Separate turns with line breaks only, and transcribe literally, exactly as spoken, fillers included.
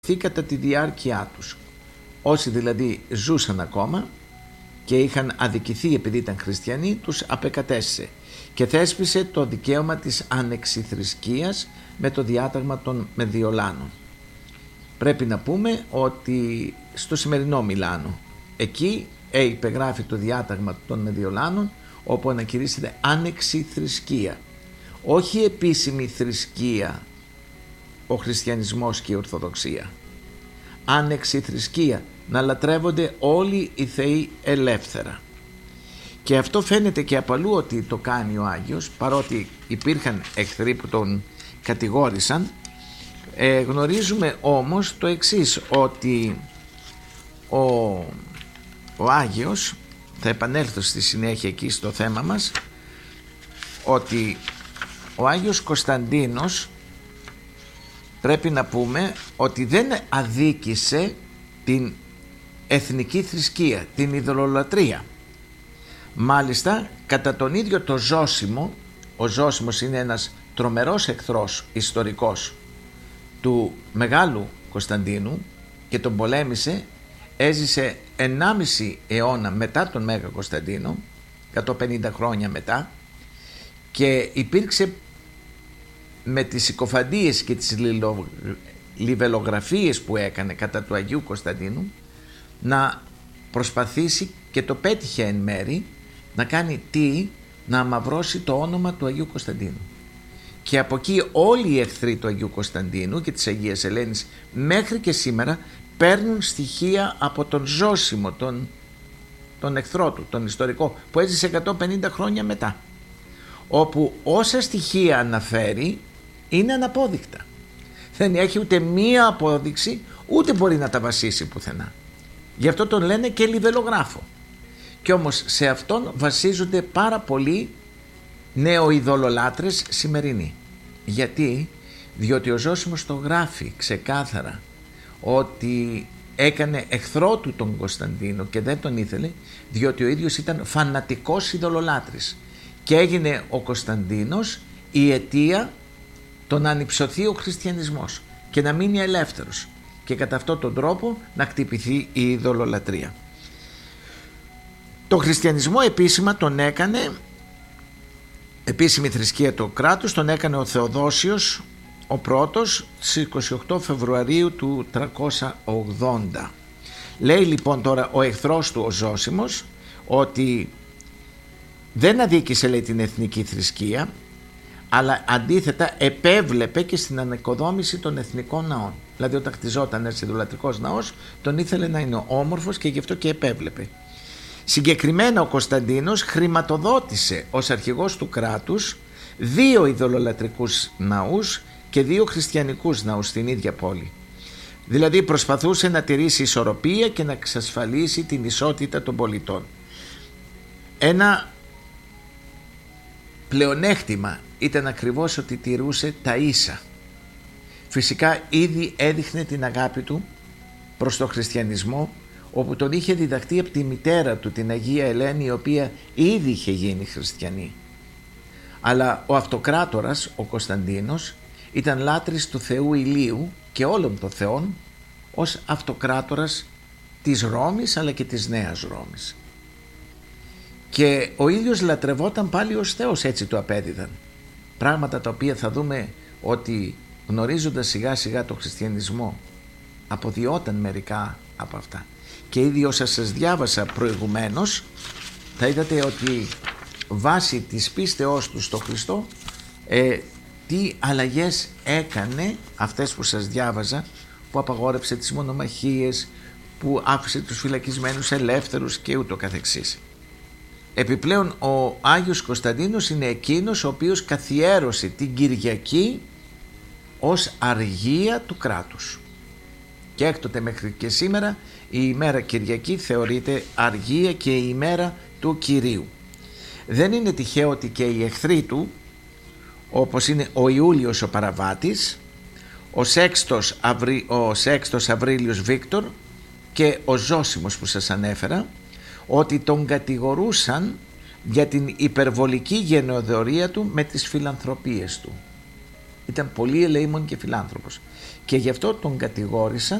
κατά τη διάρκεια τους. Όσοι δηλαδή ζούσαν ακόμα και είχαν αδικηθεί επειδή ήταν χριστιανοί, τους απεκατέστησε και θέσπισε το δικαίωμα της ανεξιθρησκείας με το διάταγμα των Μεδιολάνων. Πρέπει να πούμε ότι στο σημερινό Μιλάνο, εκεί υπεγράφει το διάταγμα των Μεδιολάνων, όπου ανακηρύσσεται ανεξιθρησκεία. Όχι επίσημη θρησκεία ο χριστιανισμός και η Ορθοδοξία. Ανεξιθρησκεία, να λατρεύονται όλοι οι θεοί ελεύθερα. Και αυτό φαίνεται και από αλλού ότι το κάνει ο Άγιος, παρότι υπήρχαν εχθροί που τον κατηγόρησαν. Ε, γνωρίζουμε όμως το εξής, ότι ο, ο Άγιος, θα επανέλθω στη συνέχεια εκεί στο θέμα μας, ότι ο Άγιος Κωνσταντίνος πρέπει να πούμε ότι δεν αδίκησε την εθνική θρησκεία, την ειδωλολατρία. Μάλιστα, κατά τον ίδιο το Ζώσιμο, ο Ζώσιμος είναι ένας τρομερός εχθρός ιστορικός του Μεγάλου Κωνσταντίνου και τον πολέμησε, έζησε ενάμιση αιώνα μετά τον Μέγα Κωνσταντίνο, εκατόν πενήντα χρόνια μετά, και υπήρξε με τις συκοφαντίες και τις λιβελογραφίες που έκανε κατά του Αγίου Κωνσταντίνου να προσπαθήσει, και το πέτυχε εν μέρη, να κάνει τι, να αμαυρώσει το όνομα του Αγίου Κωνσταντίνου. Και από εκεί όλοι οι εχθροί του Αγίου Κωνσταντίνου και της Αγίας Ελένης μέχρι και σήμερα παίρνουν στοιχεία από τον Ζώσιμο, τον, τον εχθρό του, τον ιστορικό, που έζησε εκατόν πενήντα χρόνια μετά, όπου όσα στοιχεία αναφέρει είναι αναπόδεικτα. Δεν έχει ούτε μία απόδειξη, ούτε μπορεί να τα βασίσει πουθενά. Γι' αυτό τον λένε και λιβελογράφο. Και όμως σε αυτόν βασίζονται πάρα πολλοί νεοειδωλολάτρες σημερινοί. Γιατί? Διότι ο Ζώσιμος το γράφει ξεκάθαρα ότι έκανε εχθρό του τον Κωνσταντίνο και δεν τον ήθελε, διότι ο ίδιος ήταν φανατικός ειδωλολάτρης και έγινε ο Κωνσταντίνος η αιτία το να ανυψωθεί ο χριστιανισμός και να μείνει ελεύθερος και κατά αυτόν τον τρόπο να χτυπηθεί η ειδωλολατρία. Το χριστιανισμό επίσημα τον έκανε, επίσημη θρησκεία του κράτους, τον έκανε ο Θεοδόσιος ο πρώτος στις είκοσι οκτώ Φεβρουαρίου του τριακόσια ογδόντα. Λέει λοιπόν τώρα ο εχθρός του ο Ζώσιμος ότι δεν αδίκησε, λέει, την εθνική θρησκεία, αλλά αντίθετα επέβλεπε και στην ανοικοδόμηση των εθνικών ναών. Δηλαδή όταν χτιζόταν ένας ειδωλατρικός ναός, τον ήθελε να είναι όμορφος και γι' αυτό και επέβλεπε. Συγκεκριμένα ο Κωνσταντίνος χρηματοδότησε ως αρχηγός του κράτους δύο ειδωλολατρικούς ναούς και δύο χριστιανικούς ναούς στην ίδια πόλη. Δηλαδή προσπαθούσε να τηρήσει ισορροπία και να εξασφαλίσει την ισότητα των πολιτών. Ένα πλεονέκτημα ήταν ακριβώς ότι τηρούσε τα ίσα. Φυσικά ήδη έδειχνε την αγάπη του προς τον χριστιανισμό, όπου τον είχε διδαχτεί από τη μητέρα του, την Αγία Ελένη, η οποία ήδη είχε γίνει χριστιανή. Αλλά ο αυτοκράτορας, ο Κωνσταντίνος, ήταν λάτρης του Θεού Ηλίου και όλων των θεών ως αυτοκράτορας της Ρώμης αλλά και της Νέας Ρώμης. Και ο ίδιος λατρευόταν πάλι ως Θεός, έτσι το απέδιδαν. Πράγματα τα οποία θα δούμε ότι γνωρίζοντας σιγά σιγά το χριστιανισμό αποδιόταν μερικά από αυτά. Και ήδη όσα σας διάβασα προηγουμένως θα είδατε ότι βάσει της πίστεώς του στο Χριστό ε, τι αλλαγές έκανε, αυτές που σας διάβαζα, που απαγόρευσε τις μονομαχίες, που άφησε τους φυλακισμένους ελεύθερους και ούτω καθεξής. Επιπλέον ο Άγιος Κωνσταντίνος είναι εκείνος ο οποίος καθιέρωσε την Κυριακή ως αργία του κράτους. Και έκτοτε μέχρι και σήμερα η ημέρα Κυριακή θεωρείται αργία και η ημέρα του Κυρίου. Δεν είναι τυχαίο ότι και οι εχθροί του, όπως είναι ο Ιούλιος ο Παραβάτης, ο Σέξτος, Αυρί, ο Σέξτος Αβρίλιος Βίκτορ και ο Ζώσιμος που σας ανέφερα, ότι τον κατηγορούσαν για την υπερβολική γενεοδορία του με τις φιλανθρωπίες του. Ήταν πολύ ελεήμων και φιλάνθρωπος. Και γι' αυτό τον κατηγόρησαν